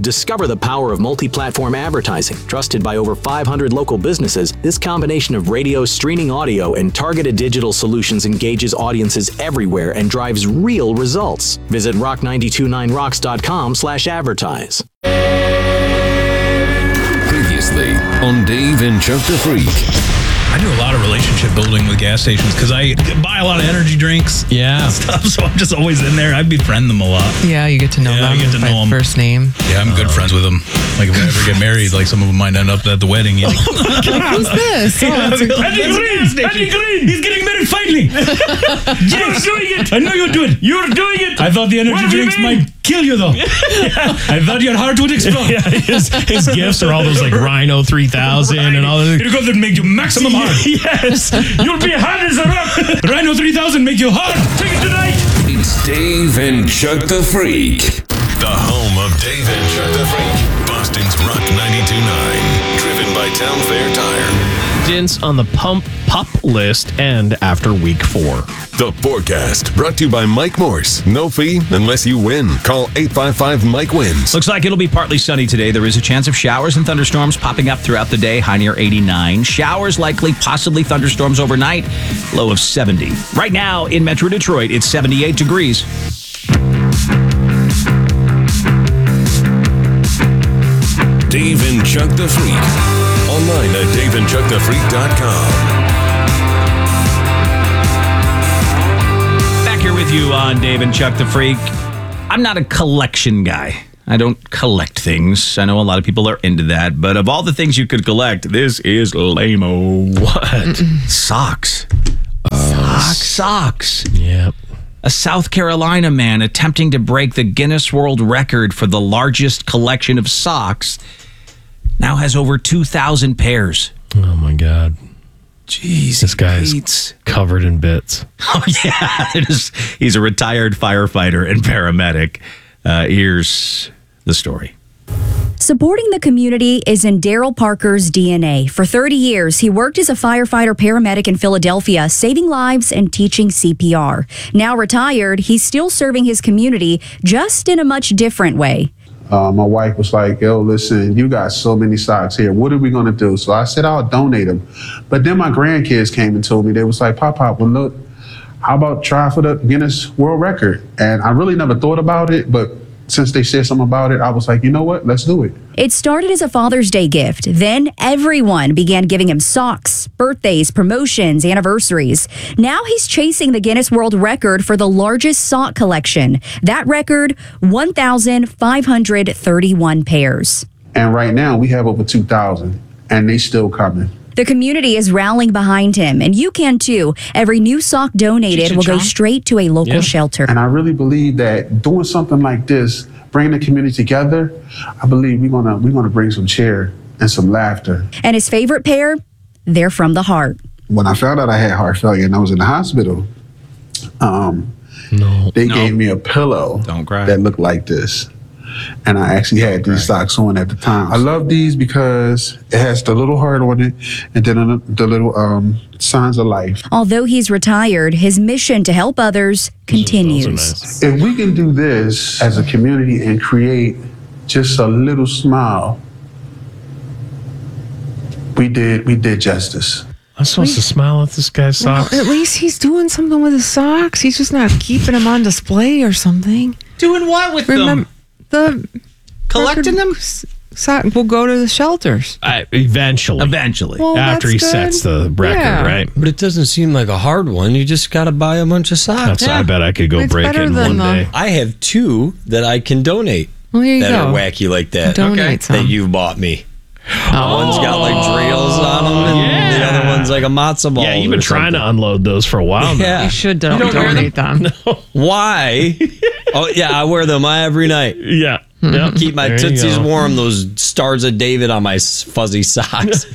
Discover the power of multi-platform advertising. Trusted by over 500 local businesses, this combination of radio, streaming audio, and targeted digital solutions engages audiences everywhere and drives real results. Visit rock929rocks.com/advertise. Previously on Dave and Chuck the Freak. I do a lot of relationship building with gas stations because I buy a lot of energy drinks and stuff, so I'm just always in there. I befriend them a lot. Yeah, you get to know them I get to by know them. first name. Yeah, I'm good friends with them. Like, if I ever get married, like, some of them might end up at the wedding. Like, Who's this? Andy Green! He's getting married finally! Yes! You're doing it! I know you'll do it! You're doing it! I thought the energy drinks might kill you, though. I thought your heart would explode. Yeah, his gifts are all those like Rhino 3000 and all that. It'll go and make you maximum hard. Yes. You'll be hard as a rock. Rhino 3000 make you hard. Take it tonight. It's Dave and Chuck the Freak. The home of Dave and Chuck the Freak. Boston's Rock 92.9. Driven by Town Fair Tire. Dents on the pup list end after week 4. The forecast brought to you by Mike Morse. No fee unless you win. Call 855-MIKE-WINS. Looks like it'll be partly sunny today. There is a chance of showers and thunderstorms popping up throughout the day. High near 89. Showers likely, possibly thunderstorms overnight. Low of 70. Right now in Metro Detroit, it's 78 degrees. Dave and Chuck the Freak. Online at daveandchuckthefreak.com. Back here with you on Dave and Chuck the Freak. I'm not a collection guy. I don't collect things. I know a lot of people are into that, but of all the things you could collect, this is lame-o. What? Socks. Socks. Yep. A South Carolina man attempting to break the Guinness World Record for the largest collection of socks now has over 2,000 pairs. Oh my God. Jeez, This guy's covered in bits. Oh yeah, he's a retired firefighter and paramedic. Here's the story. Supporting the community is in Daryl Parker's DNA. For 30 years, he worked as a firefighter paramedic in Philadelphia, saving lives and teaching CPR. Now retired, he's still serving his community, just in a much different way. My wife was like, yo, listen, you got so many socks here. What are we going to do? So I said, I'll donate them. But then my grandkids came and told me, they was like, Pop, well, look, how about try for the Guinness World Record? And I really never thought about it, but since they said something about it, I was like, you know what? Let's do it. It started as a Father's Day gift. Then everyone began giving him socks, birthdays, promotions, anniversaries. Now he's chasing the Guinness World Record for the largest sock collection. That record, 1,531 pairs. And right now we have over 2,000 and they still coming. The community is rallying behind him, and you can too. Every new sock donated will go straight to a local shelter. And I really believe that doing something like this, bringing the community together, I believe we're gonna bring some cheer and some laughter. And his favorite pair, they're from the heart. When I found out I had heart failure and I was in the hospital, they gave me a pillow that looked like this. And I actually had these socks on at the time. I love these because it has the little heart on it and then the little signs of life. Although he's retired, his mission to help others continues. If we can do this as a community and create just a little smile, we did justice. I'm supposed to smile at this guy's socks. Well, at least he's doing something with his socks. He's just not keeping them on display or something. Doing what with them? Collecting them? We'll go to the shelters. Eventually. Well, after he sets the record, right? But it doesn't seem like a hard one. You just got to buy a bunch of socks. I bet I could go break it in one day. I have 2 that I can donate. Well, there you that go. are wacky like that. Donate some. That you bought me. One's got like drills on them, and the other one's like a matzo ball. Yeah, you've been trying to unload those for a while now. You should donate them. No. Why? Oh, yeah, I wear them every night. Yeah. Mm-hmm. Keep my tootsies warm, those stars of David on my fuzzy socks.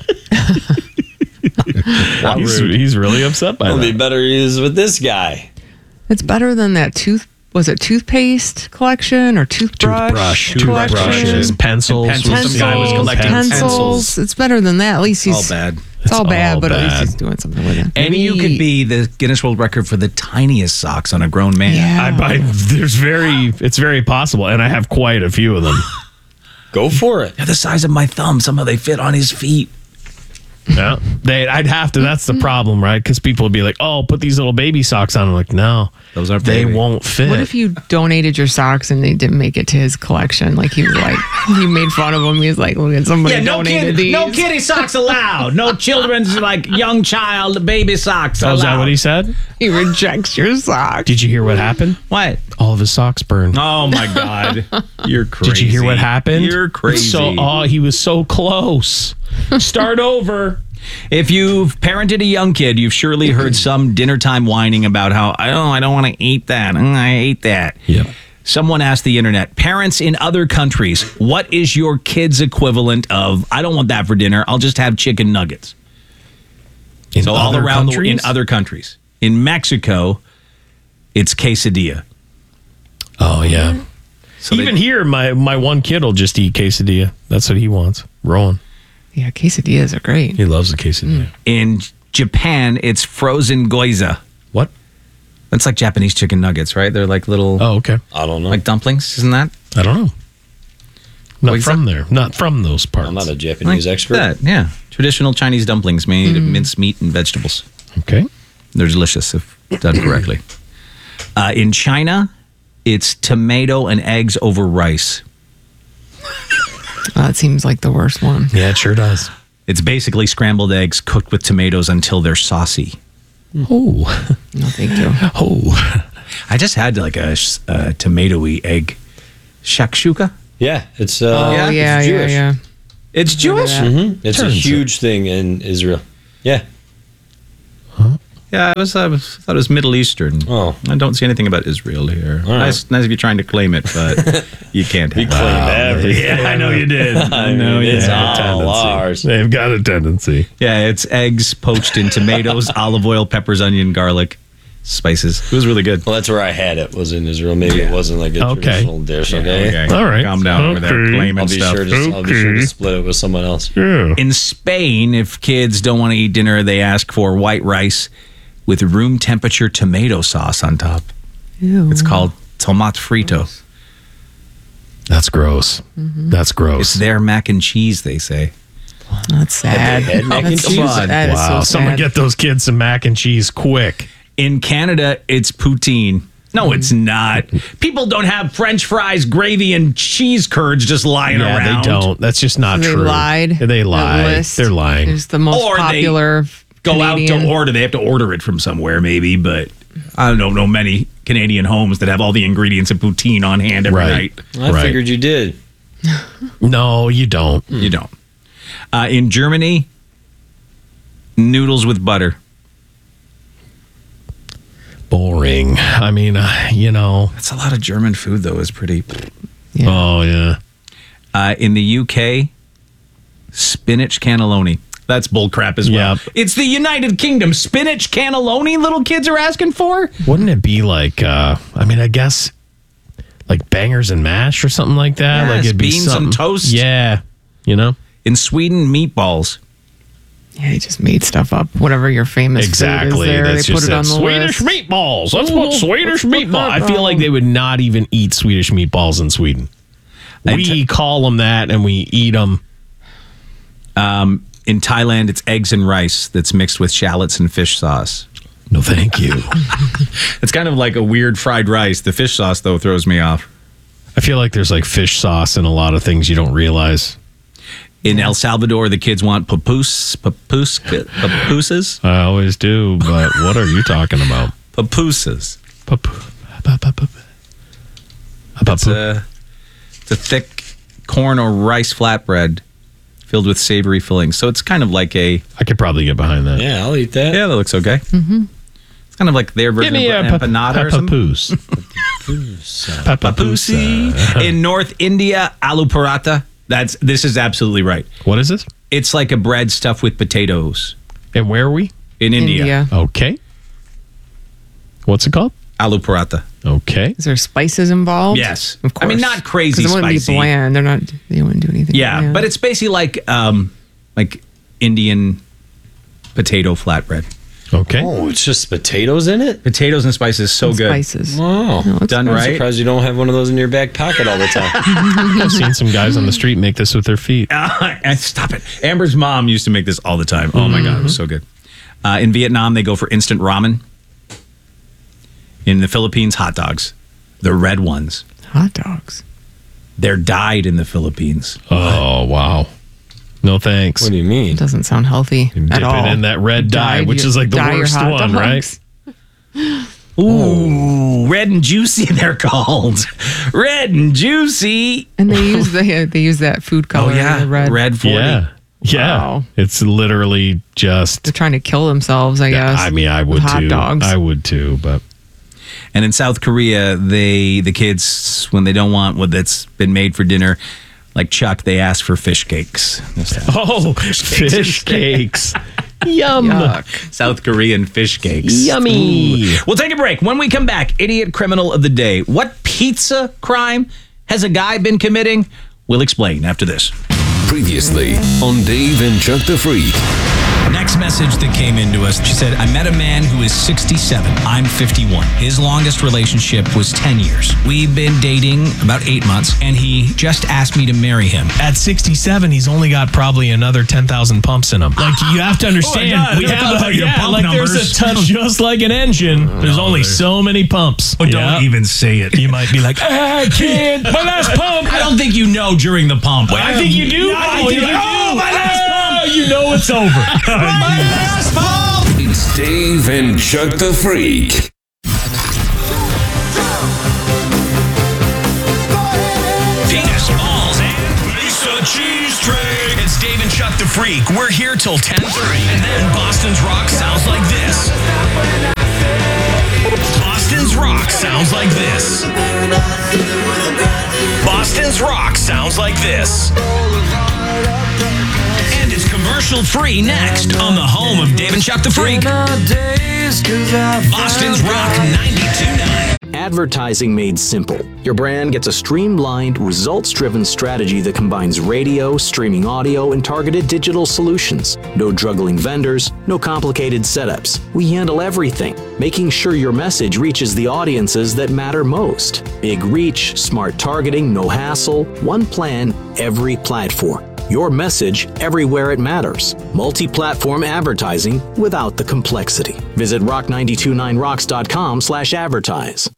He's really upset by that. It'll be better used with this guy. It's better than that toothpaste collection or toothbrushes, pencils. Some guy was collecting pencils. It's better than that. At least he's all bad. It's all bad, but at least he's doing something with it. And you could be the Guinness World Record for the tiniest socks on a grown man. Yeah. It's very possible, and I have quite a few of them. Go for it. They're the size of my thumb. Somehow they fit on his feet. Yeah, I'd have to. That's the problem, right? Because people would be like, "Oh, put these little baby socks on." I'm like, no, Those aren't they baby. won't fit. What if you donated your socks and they didn't make it to his collection? Like he was like, he made fun of him. He was like, look at somebody donated these. No kitty socks allowed. No children's like young child baby socks allowed. Oh, is that what he said? He rejects your socks. Did you hear what happened? What? All of his socks burned. Oh my God, you're crazy. Did you hear what happened? You're crazy. He was so close. Start over. If you've parented a young kid, you've surely heard some dinner time whining about how I don't want to eat that. I hate that. Yeah. Someone asked the internet, parents in other countries, what is your kid's equivalent of I don't want that for dinner. I'll just have chicken nuggets. So all around in other countries. In Mexico, it's quesadilla. Oh yeah. So Even here, my one kid will just eat quesadilla. That's what he wants. Rowan. Yeah, quesadillas are great. He loves the quesadilla. In Japan, it's frozen gyoza. What? That's like Japanese chicken nuggets, right? They're like little Oh, okay. I don't know. like dumplings, isn't that? I don't know. Not Gyoza? from there. Not from those parts. I'm not a Japanese Like expert. that, yeah. Traditional Chinese dumplings made of minced meat and vegetables. Okay. They're delicious if done correctly. In China, it's tomato and eggs over rice. That seems like the worst one. Yeah, it sure does. It's basically scrambled eggs cooked with tomatoes until they're saucy. Oh. No, thank you. Oh. I just had like a tomatoey egg shakshuka. Yeah, it's Oh, yeah, it's Jewish. yeah. It's Jewish? Mm-hmm. It's a Turns huge thing in Israel. Yeah. Yeah, I thought it was Middle Eastern. Oh. I don't see anything about Israel here. All right. Nice if you're trying to claim it, but you can't. We claim everything. Yeah, I know you did. I know you it's had all ours. They've got a tendency. Yeah, it's eggs poached in tomatoes, olive oil, peppers, onion, garlic, spices. It was really good. Well, that's where I had it. Was in Israel. Maybe it wasn't like a Okay. traditional dish. Okay. All right. Calm down over there, Okay. claiming I'll be stuff. sure to split it with someone else. Yeah. In Spain, if kids don't want to eat dinner, they ask for white rice with room temperature tomato sauce on top. Ew. It's called tomate frito. That's gross. That's gross. It's their mac and cheese, they say. That's sad. Had mac and That's cheese? so- that is Wow. so Someone sad. get those kids some mac and cheese quick. In Canada, it's poutine. No, it's not. People don't have French fries, gravy, and cheese curds just lying Yeah, around. they don't. That's just not They true. lied. They lied. That list They're lying. is the most Or they popular. Go out Canadian. to order. They have to order it from somewhere, maybe, but I don't know many Canadian homes that have all the ingredients of poutine on hand every Right. night. I Right. figured you did. No, you don't. You don't. In Germany, noodles with butter. Boring. I mean, That's a lot of German food, though. Is pretty. Yeah. Oh, yeah. In the UK, spinach cannelloni. That's bullcrap as well. Yep. It's the United Kingdom. Spinach cannelloni little kids are asking for? Wouldn't it be like, I guess, like bangers and mash or something like that? Yes, like it'd be beans something. and toast. Yeah. In Sweden, meatballs. Yeah, they just made stuff up. Whatever your famous Exactly. food is there, That's they put just it on the Swedish list. meatballs. Let's put Swedish let's put meatball. that I feel like down. they would not even eat Swedish meatballs in Sweden. We call them that and we eat them. In Thailand, it's eggs and rice that's mixed with shallots and fish sauce. No, thank you. It's kind of like a weird fried rice. The fish sauce, though, throws me off. I feel like there's like fish sauce in a lot of things you don't realize. In El Salvador, the kids want papusas. I always do, but what are you talking about? Papusas. It's a thick corn or rice flatbread filled with savory fillings. So it's kind of like a... I could probably get behind that. Yeah, I'll eat that. Yeah, that looks okay. Mm-hmm. It's kind of like their version of empanada or something. Papusi. In North India, aloo paratha. This is absolutely right. What is this? It's like a bread stuffed with potatoes. And where are we? In India. Okay. What's it called? Aloo paratha. Okay. Is there spices involved? Yes. Of course. I mean, not crazy 'Cause it wouldn't spicy. be bland. They wouldn't do anything. Yeah, bland. but it's basically like Indian potato flatbread. Okay. Oh, it's just potatoes in it? Potatoes and spices, so good. Spices. Wow. Done I'm right. surprised you don't have one of those in your back pocket all the time. I've seen some guys on the street make this with their feet. Stop it. Amber's mom used to make this all the time. Oh my God, it was so good. In Vietnam, they go for instant ramen. In the Philippines, hot dogs. The red ones. Hot dogs. They're dyed in the Philippines. Oh, wow. No thanks. What do you mean? Doesn't sound healthy Dip at all. it in that red dye, which is like the Dye your worst hot one, dogs. right? Ooh, red and juicy, they're called. Red and juicy. And they use that food color. the red. Red 40. Yeah. Wow. It's literally just. They're trying to kill themselves, I guess. I mean, I would with hot too. dogs. I would too, but. And in South Korea, the kids, when they don't want what that's been made for dinner, like Chuck, they ask for fish cakes. Oh, fish cakes. Yum. Yuck. South Korean fish cakes. Yummy. Ooh. We'll take a break. When we come back, idiot criminal of the day. What pizza crime has a guy been committing? We'll explain after this. Previously on Dave and Chuck the Freak. Next message that came into us, she said, I met a man who is 67. I'm 51. His longest relationship was 10 years. We've been dating about 8 months, and he just asked me to marry him. At 67, he's only got probably another 10,000 pumps in him. Like, you have to understand, we have there's a ton, just like an engine, there's only so many pumps. Oh, don't even say it. You might be like, I can't, my last pump. I don't think you know during the pump. I think you do. I think you do. My last pump. You know it's over. My last pump. It's Dave and Chuck the Freak. Penis, balls, and Lisa Cheese Tray. It's Dave and Chuck the Freak. We're here till 10:30. And then Boston's Rock sounds like this. Boston's Rock sounds like this. Boston's Rock sounds like this. And it's commercial free next on the home of Dave and Chuck the Freak. Boston's Rock 92.9. Advertising made simple. Your brand gets a streamlined, results-driven strategy that combines radio, streaming audio, and targeted digital solutions. No juggling vendors, no complicated setups. We handle everything, making sure your message reaches the audiences that matter most. Big reach, smart targeting, no hassle, one plan, every platform. Your message everywhere it matters. Multi-platform advertising without the complexity. Visit rock929rocks.com/advertise.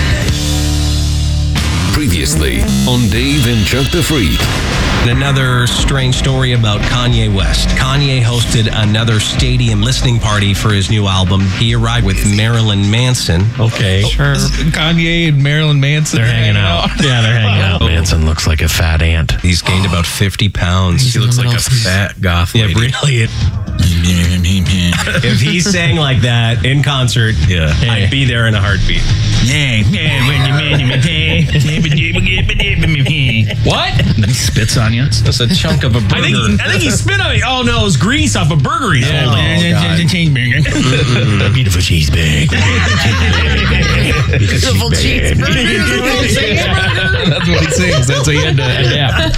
Previously on Dave and Chuck the Freak. Another strange story about Kanye West. Kanye hosted another stadium listening party for his new album. He arrived with Marilyn Manson. Okay. Sure. Kanye and Marilyn Manson. They're hanging out. Yeah, they're hanging out. Manson looks like a fat ant. He's gained about 50 pounds. He looks like a fat goth lady. Yeah, really. If he sang like that in concert, I'd be there in a heartbeat. What? And then he spits on you. That's a chunk of a burger. I think he spit on me. Oh no, it was grease off a burger he's holding. Beautiful cheeseburger. Beautiful cheeseburger. That's what he sings. That's what he had to adapt.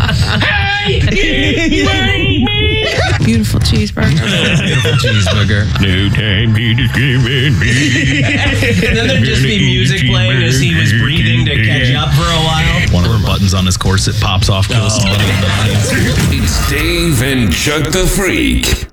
Beautiful cheeseburger. Beautiful cheeseburger. No time to discriminate me. And then there'd just be music playing as he was breathing to catch up for a while. One of the buttons on his corset pops off. Kills somebody in the audience. It's Dave and Chuck the Freak.